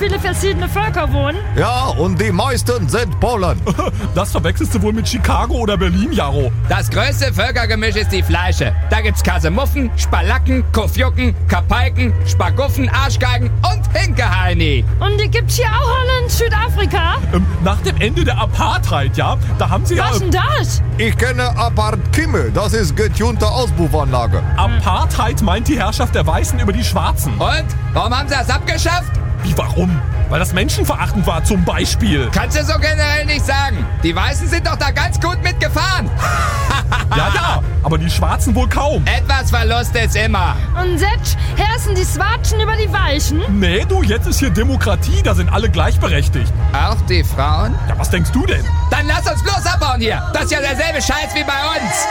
viele verschiedene Völker wohnen? Ja, und die meisten sind Polen. Das verwechselst du wohl mit Chicago oder Berlin, Jaro. Das größte Völkergemisch ist die Fleische. Da gibt's Kasemuffen, Spalacken, Kofjucken, Kapalken, Spaguffen, Arschgeigen und Hinkeheini. Und die gibt's hier auch alle in Südafrika? Nach dem Ende der Apartheid, ja, da haben sie Was denn das? Ich kenne Apartkimme, das ist getunte Auspuffanlage. Apartheid meint die Herrschaft der Weißen über die Schwarzen. Und? Warum haben sie das abgeschafft? Wie, warum? Weil das menschenverachtend war, zum Beispiel. Kannst du so generell nicht sagen. Die Weißen sind doch da ganz gut mitgefahren. Ja, aber die Schwarzen wohl kaum. Etwas Verlust ist immer. Und jetzt herrschen die Schwarzen über die Weichen? Nee, du, jetzt ist hier Demokratie, da sind alle gleichberechtigt. Auch die Frauen? Ja, was denkst du denn? Dann lass uns bloß abhauen hier. Das ist ja derselbe Scheiß wie bei uns.